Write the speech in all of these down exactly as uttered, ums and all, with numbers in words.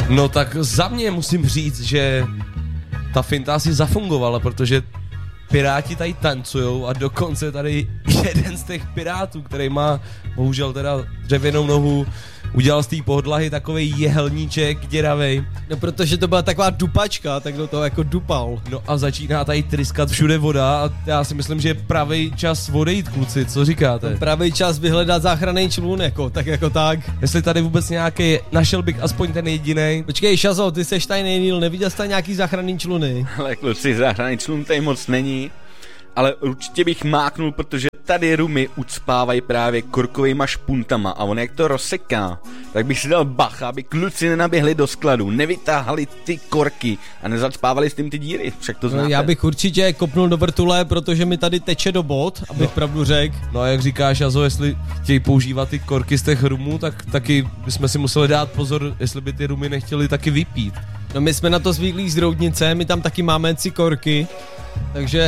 No tak za mě musím říct, že ta finta asi zafungovala, protože Piráti tady tancujou a dokonce tady jeden z těch Pirátů, který má bohužel teda dřevěnou nohu, udělal z té podlahy takovej jehelníček děravej. No protože to byla taková dupačka, tak do toho jako dupal. No a začíná tady tryskat všude voda a já si myslím, že je pravý čas odejít, kluci, co říkáte? No, pravý čas vyhledat záchranný člun, jako, tak jako tak. Jestli tady vůbec nějaký, našel bych aspoň ten jedinej. Počkej, Šazo, ty seš tady nejdýl, neviděl jsi tady nějaký záchranný čluny? Ale kluci, záchranný člun tady moc není, ale určitě bych máknul, protože tady rumy ucpávají právě korkovejma špuntama a on jak to rozseká, tak bych si dal bacha, aby kluci nenaběhli do skladu, nevytáhali ty korky a nezacpávali s tím ty díry, však to znáte. No, já bych určitě kopnul do vrtule, protože mi tady teče do bod, abych no. pravdu řekl. No a jak říkáš, Azo, jestli chtějí používat ty korky z těch rumů, tak taky bychom si museli dát pozor, jestli by ty rumy nechtěli taky vypít. No my jsme na to zvyklí z Roudnice, my tam taky máme ty korky. Takže...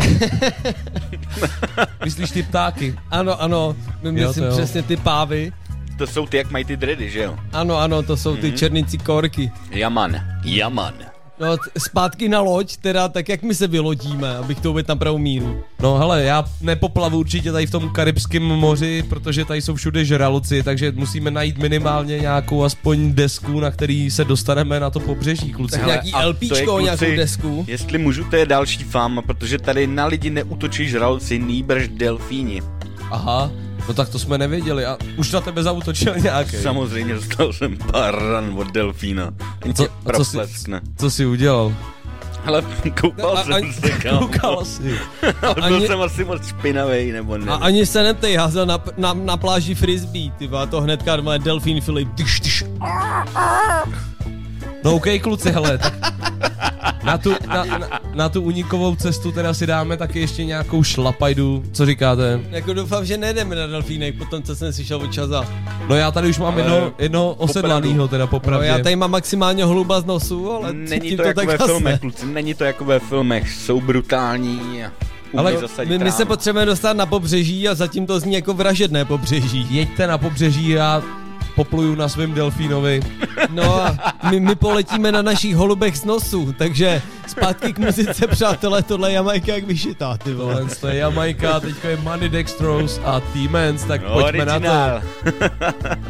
Myslíš ty ptáky? Ano, ano, my myslím jo, přesně ty pávy. To jsou ty, jak mají ty dready, že jo? Ano, ano, to jsou ty mm-hmm. černicí korky. Jaman, jaman. No, zpátky na loď, teda tak jak my se vylodíme, abych to uvedl na pravou míru. No hele, já nepoplavu určitě tady v tom Karibském moři, protože tady jsou všude žraloci, takže musíme najít minimálně nějakou aspoň desku, na který se dostaneme na to pobřeží, kluci. Tak nějaký LPčko, nějakou desku. Jestli můžu, to je další fáma, protože tady na lidi neútočí žraloci, nýbrž delfíni. Aha. No tak to jsme nevěděli a už na tebe zaútočil nějaký. Samozřejmě dostal jsem pár ran od delfína. Co, co, jsi, co jsi udělal? Ale koupal no, jsem se, kámo. Koukal jsi. Ale byl ani, jsem asi moc špinavej, nebo ne. A ani se netej, házel na, na, na pláži frisbee, tyba, to hnedka má delfín Filip. Tyš, tyš. No okej, okay, kluci, hele, tak na tu, na, na, na tu unikovou cestu teda si dáme taky ještě nějakou šlapajdu, co říkáte? Jako doufám, že nejdeme na delfínek, potom co jsem slyšel od Čaza. No já tady už mám jedno, jedno osedlanýho teda popravdě. No já tady mám maximálně hluba z nosu, ale není to, to jako ve filmech, kluci, není to jako ve filmech, jsou brutální a ale my, my se potřebujeme dostat na pobřeží a zatím to zní jako vražedné pobřeží. Jeďte na pobřeží a popluju na svém delfínovi. No a my, my poletíme na našich holubech z nosu, takže zpátky k muzice, přátelé, tohle je Jamajka jak vyšitá, ty vole. Tohle to je Jamajka, teďka je Money Dextrose a T-Mans, tak no, pojďme originál. na to.